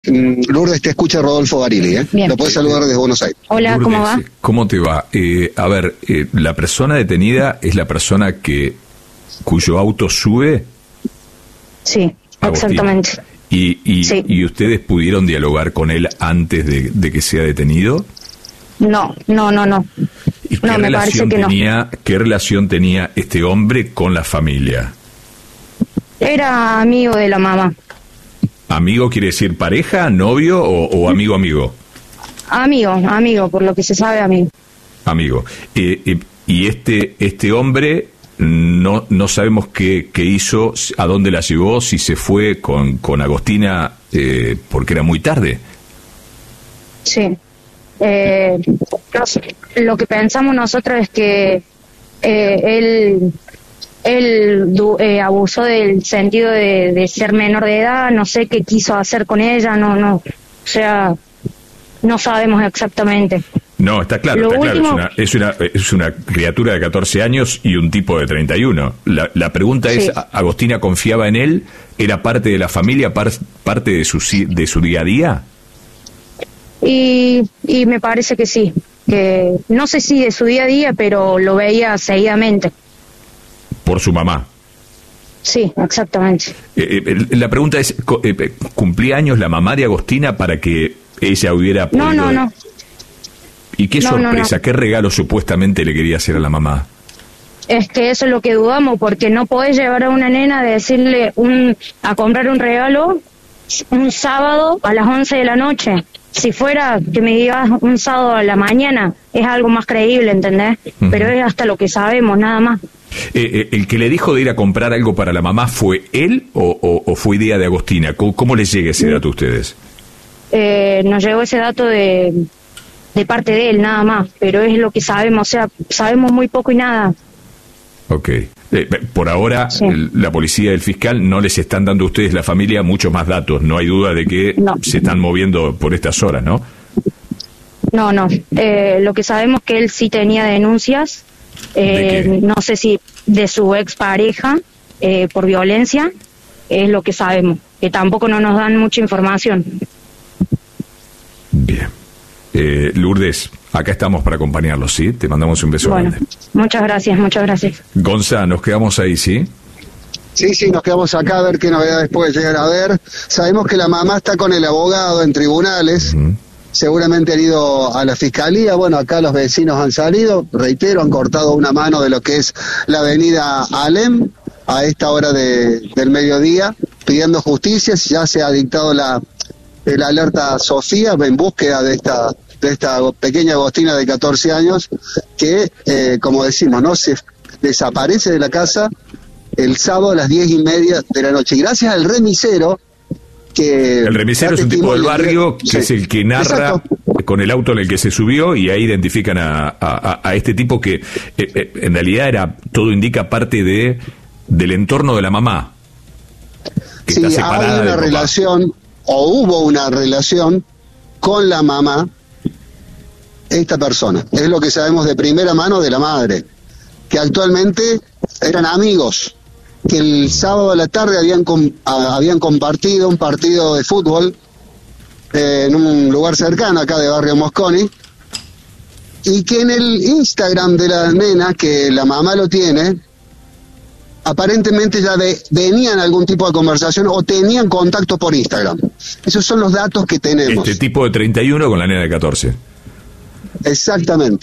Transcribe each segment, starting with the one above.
Lourdes, te escucha Rodolfo Barili, ¿eh? Bien. Lo puedes saludar desde Buenos Aires. Hola, Lourdes, ¿cómo va? ¿Cómo te va? A ver, la persona detenida es la persona cuyo auto sube. Sí, Agustín. exactamente. Sí. ¿Y ustedes pudieron dialogar con él antes de que sea detenido? No. ¿Y No, me parece que no. qué relación tenía este hombre con la familia? Era amigo de la mamá. ¿Amigo quiere decir pareja, novio o amigo? Amigo, por lo que se sabe, amigo. Amigo. Y este hombre no sabemos qué hizo, a dónde la llevó, si se fue con Agostina porque era muy tarde. Sí. Lo que pensamos nosotros es que él abusó del sentido de ser menor de edad, no sé qué quiso hacer con ella, o sea, no sabemos exactamente. No, está claro, último... es una criatura de 14 años y un tipo de 31. La pregunta es, Sí. ¿Agostina confiaba en él? ¿Era parte de la familia, parte de su día a día? Y me parece que sí, que no sé si de su día a día, pero lo veía seguidamente. Por su mamá. Sí, exactamente. La pregunta es, ¿cumplía años la mamá de Agostina para que ella hubiera podido... No. ¿Y qué sorpresa, qué regalo supuestamente le quería hacer a la mamá? Es que eso es lo que dudamos, porque no podés llevar a una nena de decirle a comprar un regalo un sábado a las 11 de la noche. Si fuera que me digas un sábado a la mañana, es algo más creíble, ¿entendés? Uh-huh. Pero es hasta lo que sabemos, nada más. ¿El que le dijo de ir a comprar algo para la mamá fue él o fue idea de Agostina? ¿Cómo les llega ese dato a ustedes? Nos llegó ese dato de parte de él, nada más, pero es lo que sabemos, o sea, sabemos muy poco y nada. Ok. Por ahora, Sí. La policía y el fiscal no les están dando a ustedes, la familia, muchos más datos. No hay duda de que se están moviendo por estas horas, ¿no? No. Lo que sabemos que él sí tenía denuncias, ¿De qué? no sé si de su expareja por violencia, es lo que sabemos, que tampoco no nos dan mucha información. Bien. Lourdes, acá estamos para acompañarlos, ¿sí? Te mandamos un beso Bueno, grande. muchas gracias. Gonza, nos quedamos ahí, ¿sí? Sí, nos quedamos acá a ver qué novedades puede llegar a ver. Sabemos que la mamá está con el abogado en tribunales. Uh-huh. Seguramente han ido a la fiscalía. Bueno, acá los vecinos han salido, reitero, han cortado una mano de lo que es la avenida Alem a esta hora del mediodía, pidiendo justicia. Ya se ha dictado la alerta Sofía en búsqueda de esta pequeña Agostina de 14 años que, como decimos, no se desaparece de la casa el sábado a las 10:30 de la noche. Y gracias al remisero, que... El remisero es un tipo del barrio que es el que narra. Exacto. Con el auto en el que se subió, y ahí identifican a este tipo que en realidad todo indica parte del entorno de la mamá. Que sí, está separada hay una relación, o hubo una relación con la mamá, esta persona. Es lo que sabemos de primera mano de la madre, que actualmente eran amigos, que el sábado a la tarde habían compartido un partido de fútbol en un lugar cercano acá de Barrio Mosconi, y que en el Instagram de la nena, que la mamá lo tiene, aparentemente ya venían algún tipo de conversación o tenían contacto por Instagram. Esos son los datos que tenemos. Este tipo de 31 con la nena de 14. Exactamente.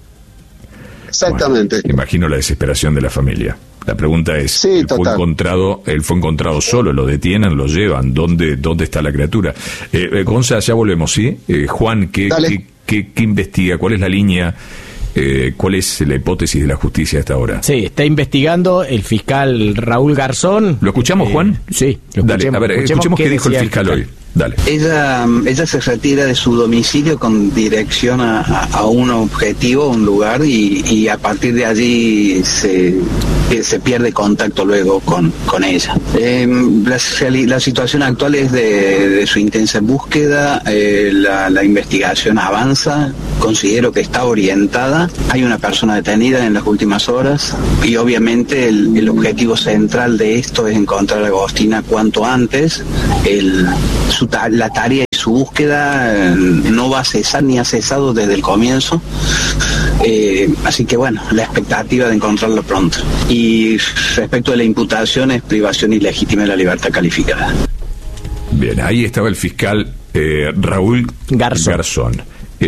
Bueno, imagino la desesperación de la familia. La pregunta es, sí, él fue encontrado solo, lo detienen, lo llevan, ¿dónde está la criatura? Gonza, ya volvemos, ¿sí? Juan, ¿qué investiga? ¿Cuál es la línea? ¿Cuál es la hipótesis de la justicia a esta hora? Sí, está investigando el fiscal Raúl Garzón. ¿Lo escuchamos, Juan? Sí, lo escuchemos. Dale, a ver, escuchemos qué dijo el fiscal hoy. Dale. Ella se retira de su domicilio con dirección a un objetivo, un lugar, y a partir de allí se pierde contacto luego con ella. La situación actual es de su intensa búsqueda, la investigación avanza, considero que está orientada, hay una persona detenida en las últimas horas y obviamente el objetivo central de esto es encontrar a Agostina cuanto antes. La tarea su búsqueda no va a cesar ni ha cesado desde el comienzo. Así que bueno, la expectativa de encontrarlo pronto. Y respecto de la imputación, es privación ilegítima de la libertad calificada. Bien, ahí estaba el fiscal Raúl Garzón.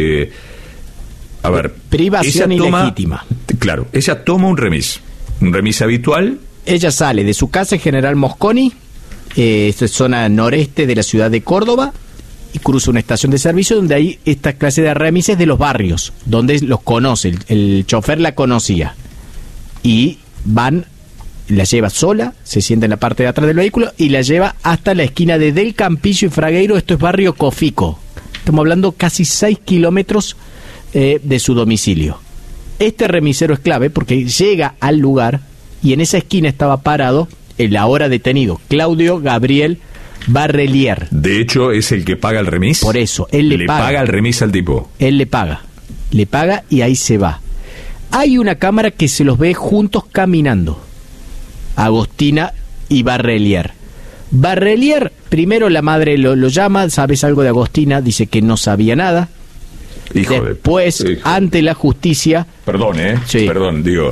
A ver, privación ilegítima. Claro, ella toma un remis habitual. Ella sale de su casa en General Mosconi, esto es zona noreste de la ciudad de Córdoba, y cruza una estación de servicio donde hay esta clase de remises de los barrios, donde los conoce, el chofer la conocía, y la lleva sola, se sienta en la parte de atrás del vehículo y la lleva hasta la esquina de Del Campillo y Fragueiro. Esto es barrio Cofico, estamos hablando casi 6 kilómetros de su domicilio. Este remisero es clave porque llega al lugar y en esa esquina estaba parado el ahora detenido Claudio Gabriel Barrelier. De hecho, es el que paga el remis. Por eso, él le paga el remis al tipo. Él le paga y ahí se va. Hay una cámara que se los ve juntos caminando, Agostina y Barrelier. Barrelier, primero la madre lo llama, ¿sabes algo de Agostina? Dice que no sabía nada. Después, ante la justicia... Perdón, sí. Perdón, digo...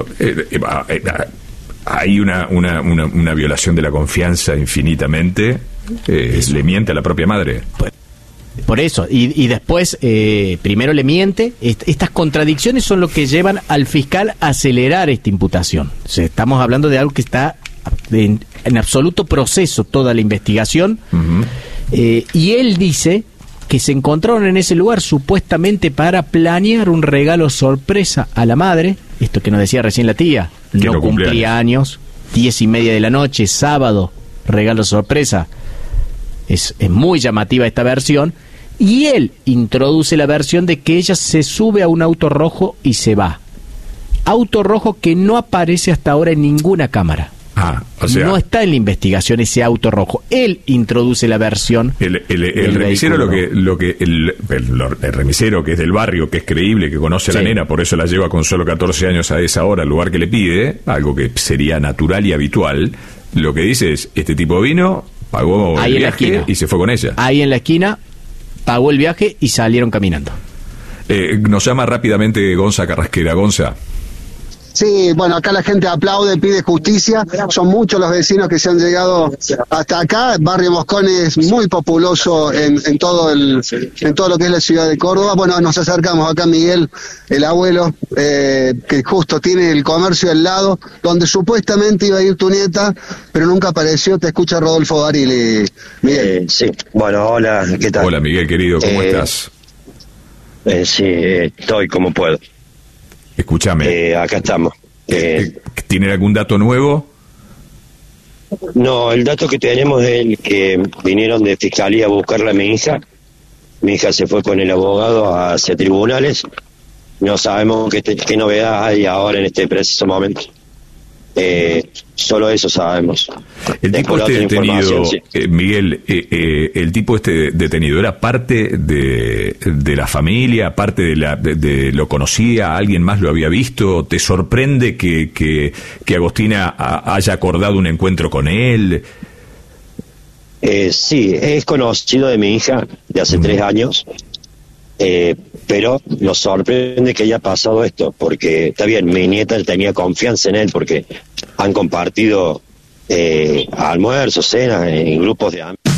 hay una violación de la confianza infinitamente. Le miente a la propia madre. Por eso, y después, primero le miente. Estas contradicciones son lo que llevan al fiscal a acelerar esta imputación. O sea, estamos hablando de algo que está en absoluto proceso, toda la investigación. Uh-huh. Y él dice que se encontraron en ese lugar supuestamente para planear un regalo sorpresa a la madre, esto que nos decía recién la tía, no cumplía años, 10:30 de la noche, sábado, regalo sorpresa. Es muy llamativa esta versión, y él introduce la versión de que ella se sube a un auto rojo y se va. Auto rojo que no aparece hasta ahora en ninguna cámara. O sea, no está en la investigación ese auto rojo. Él introduce la versión. El remisero, el remisero que es del barrio, que es creíble, que conoce a la nena, por eso la lleva con solo 14 años a esa hora al lugar que le pide, algo que sería natural y habitual. Lo que dice es: este tipo vino, pagó el viaje y se fue con ella. Ahí en la esquina, pagó el viaje y salieron caminando. Nos llama rápidamente Gonza Carrasquera. Gonza. Sí, bueno, acá la gente aplaude, pide justicia. Son muchos los vecinos que se han llegado hasta acá. Barrio Mosconi es muy populoso en todo lo que es la ciudad de Córdoba. Bueno, nos acercamos acá a Miguel, el abuelo, que justo tiene el comercio al lado, donde supuestamente iba a ir tu nieta, pero nunca apareció. Te escucha Rodolfo Barili, Miguel. Sí, bueno, hola, ¿qué tal? Hola, Miguel, querido, ¿cómo estás? Sí, estoy como puedo. Escúchame. Acá estamos. ¿Tienen algún dato nuevo? No, el dato que tenemos es el que vinieron de fiscalía a buscarla a mi hija. Mi hija se fue con el abogado hacia tribunales. No sabemos qué novedad hay ahora en este preciso momento. Solo eso sabemos. El tipo este detenido, sí. Miguel, el tipo este detenido, ¿era parte de la familia, parte de lo conocía, alguien más lo había visto? ¿Te sorprende que Agostina haya acordado un encuentro con él? Sí, es conocido de mi hija de hace 3 años. Pero nos sorprende que haya pasado esto, porque está bien, mi nieta tenía confianza en él porque han compartido almuerzos, cenas en grupos de amigos.